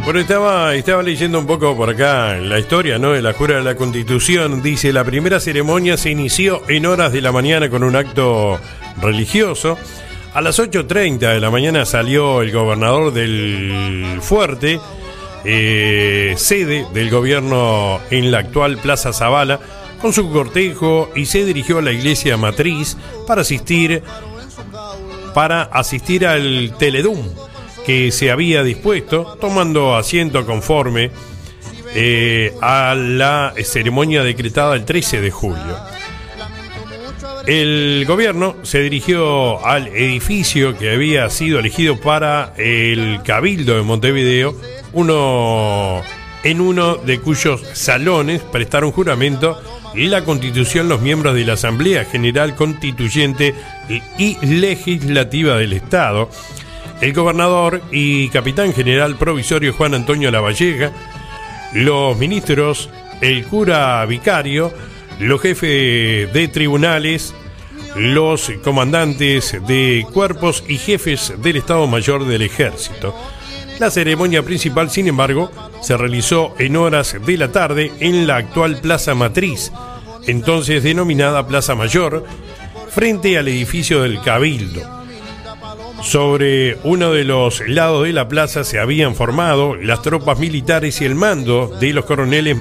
Bueno, estaba leyendo un poco por acá la historia, ¿no?, de la jura de la Constitución. Dice, la primera ceremonia se inició en horas de la mañana con un acto religioso. A las 8:30 de la mañana salió el gobernador del Fuerte, sede del gobierno en la actual Plaza Zavala, con su cortejo, y se dirigió a la iglesia matriz para asistir al Teledum que se había dispuesto, tomando asiento conforme a la ceremonia decretada el 13 de julio. El gobierno se dirigió al edificio que había sido elegido para el Cabildo de Montevideo, uno de cuyos salones prestaron juramento la Constitución los miembros de la Asamblea General Constituyente y Legislativa del Estado, el gobernador y capitán general provisorio Juan Antonio Lavalleja, los ministros, el cura vicario, los jefes de tribunales, los comandantes de cuerpos y jefes del Estado Mayor del Ejército. La ceremonia principal, sin embargo, se realizó en horas de la tarde en la actual Plaza Matriz, entonces denominada Plaza Mayor, frente al edificio del Cabildo. Sobre uno de los lados de la plaza se habían formado las tropas militares y al mando de los coroneles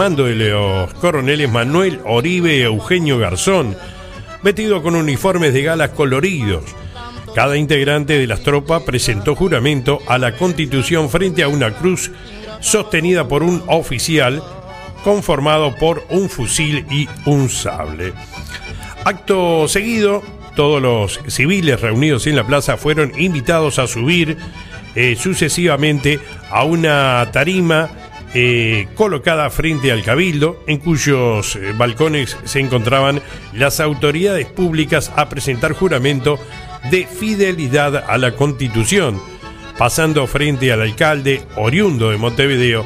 Manuel Oribe y Eugenio Garzón, vestidos con uniformes de galas coloridos. Cada integrante de las tropas presentó juramento a la Constitución frente a una cruz sostenida por un oficial conformado por un fusil y un sable. Acto seguido, todos los civiles reunidos en la plaza fueron invitados a subir sucesivamente a una tarima colocada frente al Cabildo, en cuyos balcones se encontraban las autoridades públicas a presentar juramento de fidelidad a la Constitución, pasando frente al alcalde oriundo de Montevideo,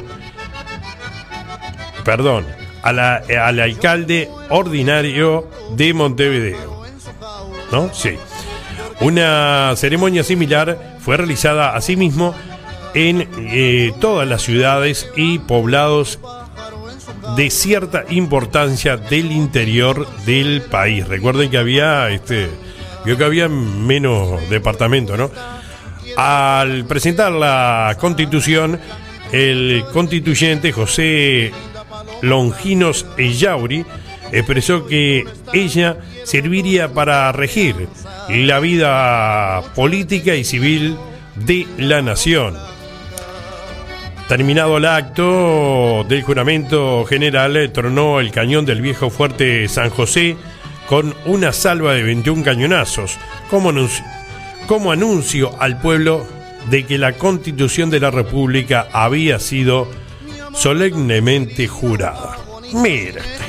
al alcalde ordinario de Montevideo, ¿no? Sí. Una ceremonia similar fue realizada asimismo en todas las ciudades y poblados de cierta importancia del interior del país. Recuerden que había menos departamentos, ¿no? Al presentar la Constitución, el constituyente José Longinos Ellauri expresó que ella serviría para regir la vida política y civil de la nación. Terminado el acto del juramento general, tronó el cañón del viejo fuerte San José con una salva de 21 cañonazos, como anuncio al pueblo de que la Constitución de la República había sido solemnemente jurada. Mira.